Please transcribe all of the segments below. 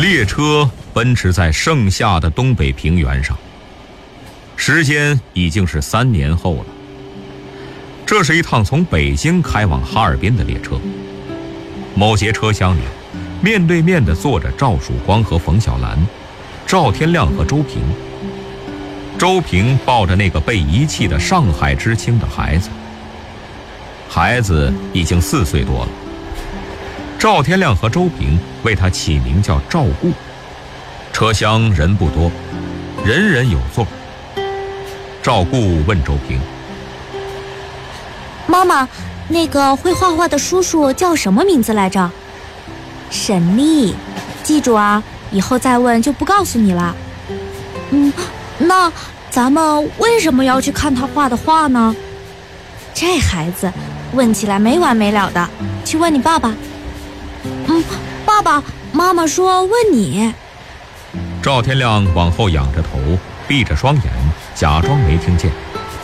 列车奔驰在盛夏的东北平原上，时间已经是3年后了。这是一趟从北京开往哈尔滨的列车。某节车厢里，面对面地坐着赵曙光和冯小兰，赵天亮和周平。周平抱着那个被遗弃的上海知青的孩子，孩子已经4岁多了。赵天亮和周平为他起名叫赵顾。车厢人不多，人人有座。赵顾问周平： 妈妈，那个会画画的叔叔叫什么名字来着？沈丽，记住啊，以后再问就不告诉你了。那咱们为什么要去看他画的画呢？这孩子问起来没完没了的，去问你爸爸。爸爸，妈妈说问你。 赵天亮往后仰着头，闭着双眼，假装没听见。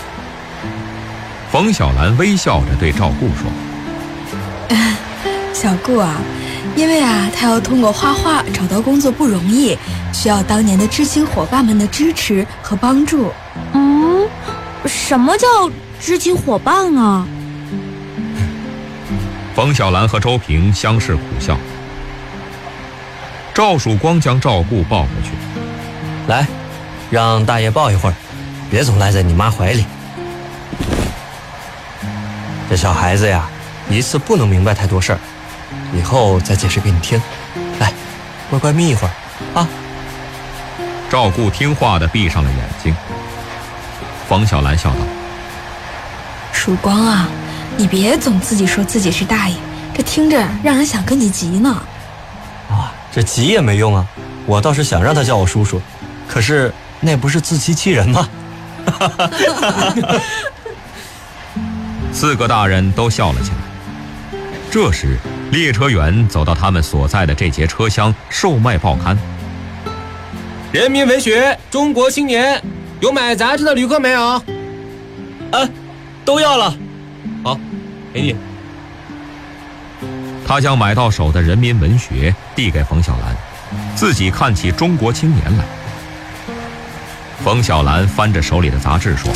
冯小兰微笑着对赵顾说： 小顾啊，因为他要通过画画找到工作不容易，需要当年的知青伙伴们的支持和帮助。 什么叫知青伙伴啊？ 冯小兰和周平相视苦笑。赵曙光将赵顾抱过去： 来，让大爷抱一会儿，别总赖在你妈怀里。这小孩子呀，一次不能明白太多事儿，以后再解释给你听。来，乖乖眯一会儿啊。 赵顾听话地闭上了眼睛。冯小兰笑道： 曙光啊，你别总自己说自己是大爷，这听着让人想跟你急呢。 这急也没用啊，我倒是想让他叫我叔叔，可是那不是自欺欺人吗 4个大人都笑了起来。这时列车员走到他们所在的这节车厢，售卖报刊。 人民文学中国青年，有买杂志的旅客没有？ 都要了。 好，给你。 他将买到手的人民文学递给冯小兰，自己看起中国青年来。冯小兰翻着手里的杂志说：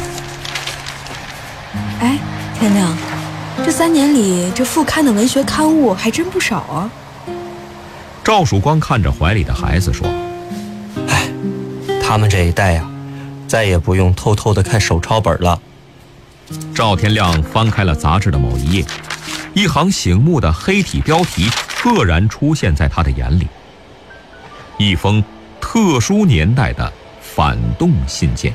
天亮，这3年里这副刊的文学刊物还真不少啊。 赵曙光看着怀里的孩子说： 他们这一代呀，再也不用偷偷地看手抄本了。 赵天亮翻开了杂志的某一页，一行醒目的黑体标题赫然出现在他的眼里：一封特殊年代的反动信件。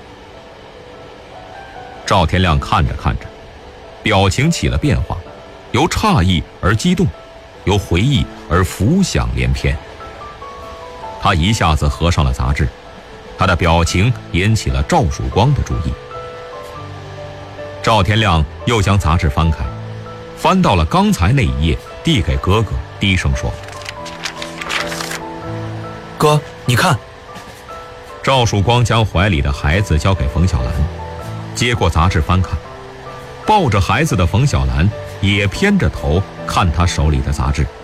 赵天亮看着看着，表情起了变化，由诧异而激动，由回忆而浮想联翩。他一下子合上了杂志，他的表情引起了赵曙光的注意。赵天亮又将杂志翻开，翻到了刚才那一页，递给哥哥，低声说： 哥，你看。 赵曙光将怀里的孩子交给冯小兰，接过杂志翻看，抱着孩子的冯小兰也偏着头看他手里的杂志。